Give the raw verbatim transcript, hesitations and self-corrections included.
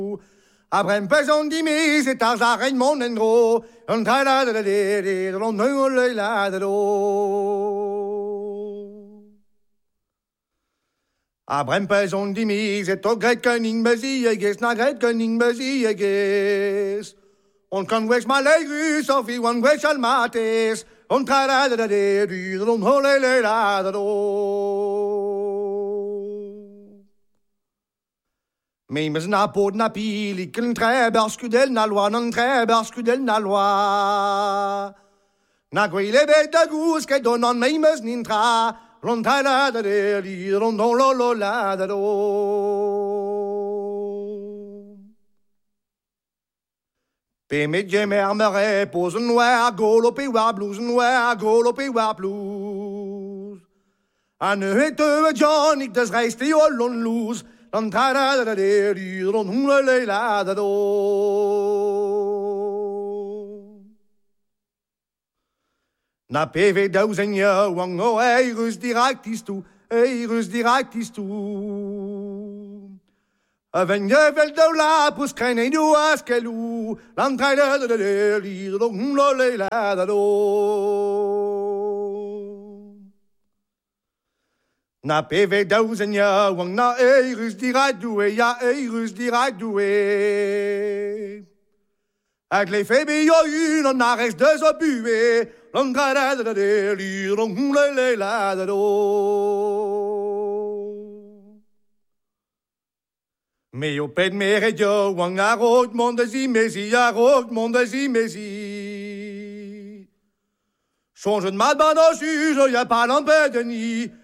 Après un pesant dimi, c'est à j'arrête mon endro. On t'a la de la de de l'on ne la de l'eau. Après un pesant dimi, c'est au grec cunning basi, yes, na grec cunning basi, yes. On can wesh my legus, Sophie, one wesh al mates. On t'a la de la de de l'on ne la de l'eau. Mais mais na pod na pili ken tre barskudel na loi non tre barskudel na loi na gwile be da gus ke donon mais mes nintra lontana da de li rondon lo lo la da do pe me gemer mere pose noir golo pe wa blues noir golo pe wa blues an hete Johnny des reist die on lose. Dan tada da de di ron hula le la da do. Na P V duizend jaar wang o ei rus direct is toe, ei rus direct is toe. Aven je vel do la pus kein ei du as kelu, dan tada da de di ron hula le la da do. Na P V duizend jaar wang na ei rus direct doe, ja ei rus direct doe. Ik leef bij jou en naar rechts dus op uwe. Lang ga de de de li rong le le la de do. Me op het meer jo wang na rood monde zi mesi ja rood monde zi mesi. Change de mat ban au juge, y'a pas l'empêche de ni.